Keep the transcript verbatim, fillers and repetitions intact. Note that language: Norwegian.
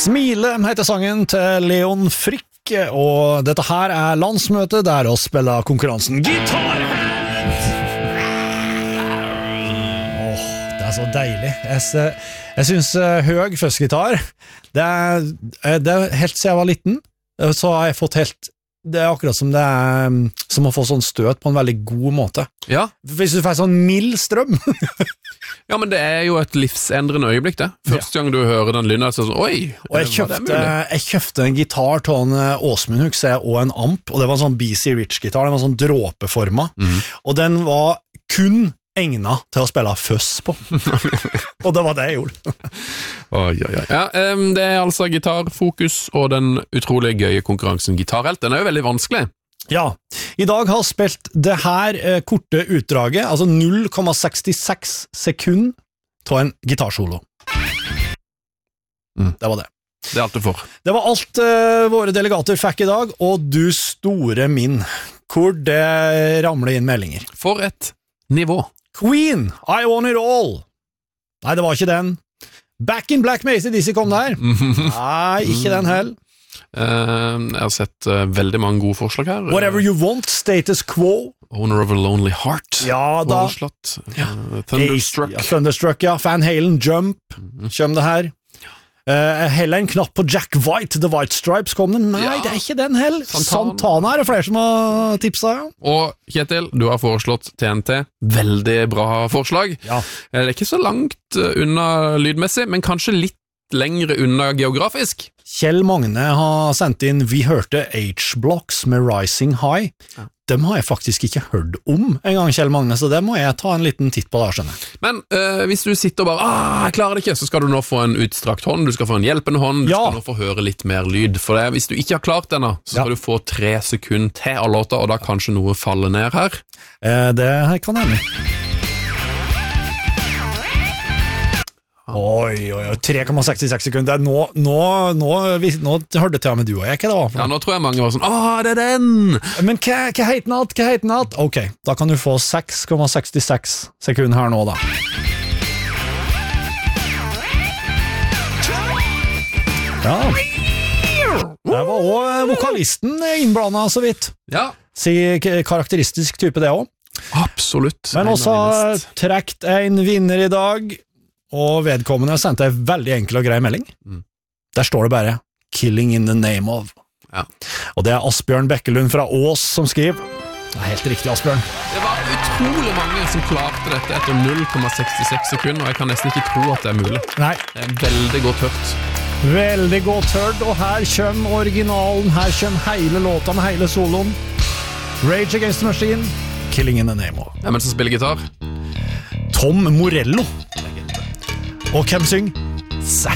Smile heter sangen til Leon Frick, og dette her er landsmøte der å spille konkurransen Gitar. Åh, det er så deilig. Jeg, jeg synes høy førstgitar, det er, det er helt siden jeg var liten, så har jeg fått helt det er akkurat som det er som å få sånn støt på en veldig god måte. Ja. Hvis du får sånn mild strøm. Ja, men det er jo et livsendrende øyeblikk, det. Første gang du hører den lyden, så er det sånn, oi! Og jeg kjøpte, jeg kjøpte en gitar til en Åsmund Hukse og en amp, og det var en sånn B C Rich-gitar, den var sånn dråpeforma, mm. og den var kun egnet til å spille føss på. Og det var det jeg gjorde. Oi, oi, oi. Ja, um, det er altså gitarfokus og den utrolig gøye konkurransen Gitarhelt. Den er jo veldig vanskelig. Ja, i dag har jeg spilt det her eh, korte utdraget, altså null komma sekstiseks sekund til en gitarsolo. Mm. Det var det. Det er alt du får. Det var alt uh, våre delegater fikk i dag, og du store min, hvor det ramler inn meldinger. For et nivå. Queen, I Want It All. Nei, det var ikke den. Back in Black med A C D C kom der. Nei, ikke den heller. Uh, jeg har sett uh, veldig mange gode forslag her. Whatever You Want, Status Quo. Owner of a Lonely Heart. Ja, da. Foreslått. Uh, Thunderstruck. Ja, Thunderstruck, ja. Van Halen, Jump. Kjem det her. Uh, heller en knapp på Jack White, The White Stripes kom den. Nei, ja. Det er ikke den heller. Santana. Santana er det flere som har tipset. Ja. Og Kjetil, du har foreslått T N T. Veldig bra forslag. Ja. Det er ikke så langt unna lydmessig, men kanskje litt lengre unna geografisk. Kjell Magne har sendt inn Vi hørte H-Blocks med Rising High. Ja. Dem har jeg faktisk ikke hørt om en gang, Kjell Magne, så det må jeg ta en liten titt på da, skjønner jeg. Men øh, hvis du sitter og bare, ah, jeg klarer det ikke, så skal du nå få en utstrakt hånd, du skal få en hjelpende hånd, du ja. skal nå få høre litt mer lyd. For det, hvis du ikke har klart denne, så skal ja. du få tre sekunder til av låta, og da kanskje noe faller ned her. Eh, det her kan jeg med. Oi, oi, oi, tre komma sekstiseks sekunder. Nå, nå, nå, vi, nå hørte til med du og jeg, ikke det var? Ja, nå tror jeg mange var sånn, åh, det er den! Men hva, hva heter den alt, hva heter den alt? Ok, da kan du få seks komma sekstiseks sekunder her nå da. Ja. Det var også vokalisten innblandet så vidt. Ja. Si karakteristisk type det også. Absolutt. Men også trekt en vinner i dag. Og vedkommende sendte en veldig enkel og grei melding. Mm. Der står det bare Killing in the name of. Ja. Og det er Asbjørn Bekkelund fra Ås som skriver. Det er helt riktig, Asbjørn. Det var utrolig mange som klarte dette etter null komma sekstiseks sekunder, og jeg kan nesten ikke tro at det er mulig. Nei. Det er veldig godt hørt. Veldig godt hørt, og her kommer originalen, her kommer hele låta med hele soloen. Rage Against the Machine, Killing in the name of. Hvem er det som spiller gitar? Tom Morello. Og hvem synger? Zac